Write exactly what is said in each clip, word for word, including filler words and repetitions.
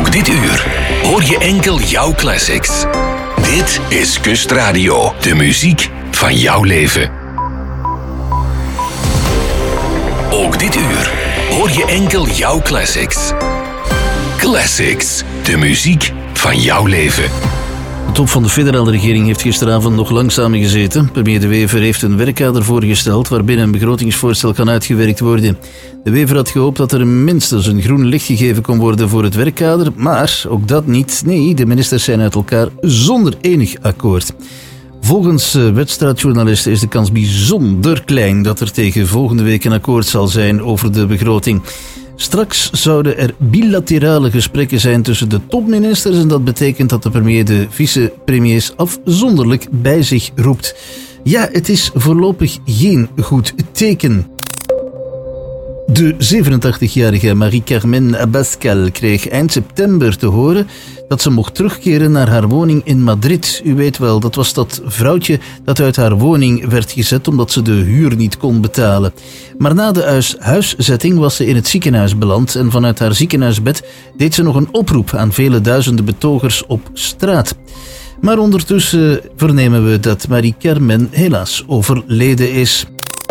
Ook dit uur hoor je enkel jouw classics. Dit is Kustradio, de muziek van jouw leven. Ook dit uur hoor je enkel jouw classics. Classics, de muziek van jouw leven. De top van de federale regering heeft gisteravond nog lang samengezeten. Premier De Wever heeft een werkkader voorgesteld waarbinnen een begrotingsvoorstel kan uitgewerkt worden. De Wever had gehoopt dat er minstens een groen licht gegeven kon worden voor het werkkader, maar ook dat niet. Nee, de ministers zijn uit elkaar zonder enig akkoord. Volgens wedstrijdjournalisten is de kans bijzonder klein dat er tegen volgende week een akkoord zal zijn over de begroting. Straks zouden er bilaterale gesprekken zijn tussen de topministers en dat betekent dat de premier de vicepremiers afzonderlijk bij zich roept. Ja, het is voorlopig geen goed teken. De zevenentachtigjarige Marie-Carmen Abascal kreeg eind september te horen dat ze mocht terugkeren naar haar woning in Madrid. U weet wel, dat was dat vrouwtje dat uit haar woning werd gezet omdat ze de huur niet kon betalen. Maar na de huis- huiszetting was ze in het ziekenhuis beland en vanuit haar ziekenhuisbed deed ze nog een oproep aan vele duizenden betogers op straat. Maar ondertussen vernemen we dat Marie-Carmen helaas overleden is.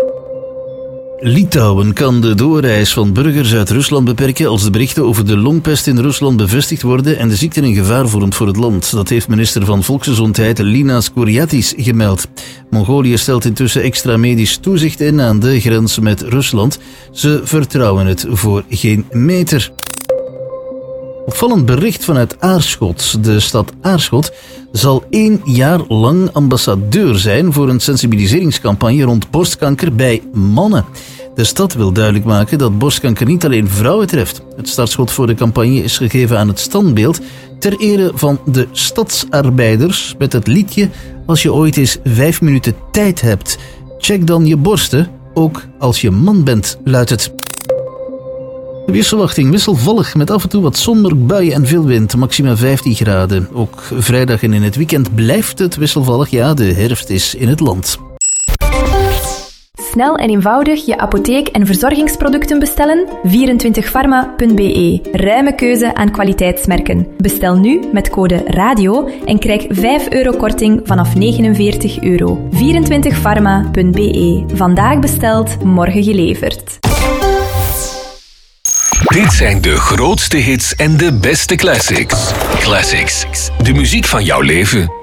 Litouwen kan de doorreis van burgers uit Rusland beperken als de berichten over de longpest in Rusland bevestigd worden en de ziekte een gevaar vormt voor het land. Dat heeft minister van Volksgezondheid Linas Kouriatis gemeld. Mongolië stelt intussen extra medisch toezicht in aan de grens met Rusland. Ze vertrouwen het voor geen meter. Opvallend bericht vanuit Aarschot. De stad Aarschot zal één jaar lang ambassadeur zijn voor een sensibiliseringscampagne rond borstkanker bij mannen. De stad wil duidelijk maken dat borstkanker niet alleen vrouwen treft. Het startschot voor de campagne is gegeven aan het standbeeld ter ere van de stadsarbeiders met het liedje "Als je ooit eens vijf minuten tijd hebt, check dan je borsten, ook als je man bent", luidt het. De weersverwachting wisselvallig met af en toe wat zon, buien en veel wind, maxima vijftien graden. Ook vrijdag en in het weekend blijft het wisselvallig, ja, de herfst is in het land. Snel en eenvoudig je apotheek- en verzorgingsproducten bestellen? vierentwintig pharma punt b e. Ruime keuze aan kwaliteitsmerken. Bestel nu met code RADIO en krijg vijf euro korting vanaf negenenveertig euro. vierentwintig pharma punt b e. Vandaag besteld, morgen geleverd. Dit zijn de grootste hits en de beste classics. Classics, de muziek van jouw leven.